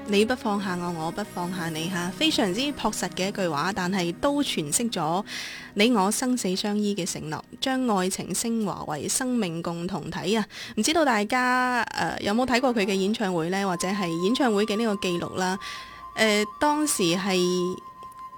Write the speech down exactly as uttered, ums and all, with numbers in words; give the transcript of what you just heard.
你不放下我，我不放下你嚇，非常之樸實嘅一句話，但係都詮釋咗你我生死相依嘅承諾，將愛情升華為生命共同體啊！唔知道大家誒、呃、有冇睇過佢嘅演唱會呢？或者係演唱會嘅呢個記錄啦？誒、呃、當時係